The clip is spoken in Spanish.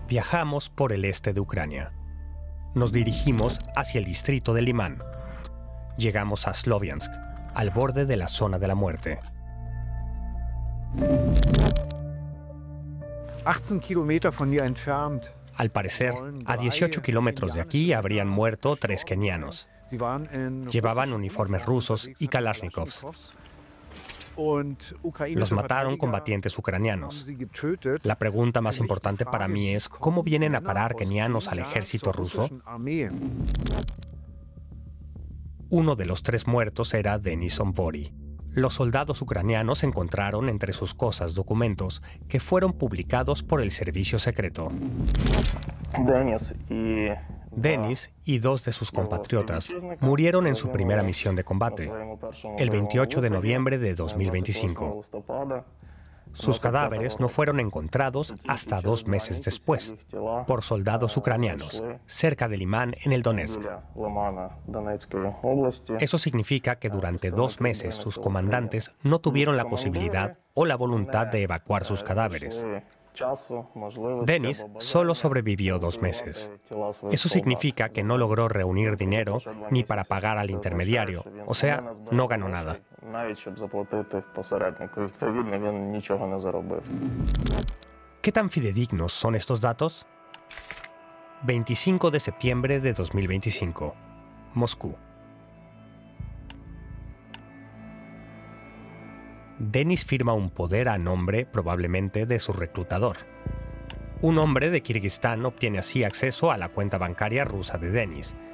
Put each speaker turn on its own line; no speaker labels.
Viajamos por el este de Ucrania. Nos dirigimos hacia el distrito de Liman. Llegamos a Sloviansk, al borde de la zona de la muerte.
18 Kilometer von hier entfernt.
Al parecer, a 18 kilómetros de aquí habrían muerto 3 kenianos. Llevaban uniformes rusos y kalashnikovs. Los mataron combatientes ucranianos. La pregunta más importante para mí es, ¿cómo vienen a parar kenianos al ejército ruso? Uno de los 3 muertos era Denis Ombori. Los soldados ucranianos encontraron entre sus cosas documentos que fueron publicados por el servicio secreto. Denis y 2 de sus compatriotas murieron en su primera misión de combate, el 28 de noviembre de 2025. Sus cadáveres no fueron encontrados hasta 2 meses después, por soldados ucranianos, cerca de Liman, en el Donetsk. Eso significa que durante 2 meses sus comandantes no tuvieron la posibilidad o la voluntad de evacuar sus cadáveres. Denis solo sobrevivió 2 meses. Eso significa que no logró reunir dinero ni para pagar al intermediario, o sea, no ganó nada. ¿Qué tan fidedignos son estos datos? 25 de septiembre de 2025, Moscú. Denis firma un poder a nombre, probablemente, de su reclutador. Un hombre de Kirguistán obtiene así acceso a la cuenta bancaria rusa de Denis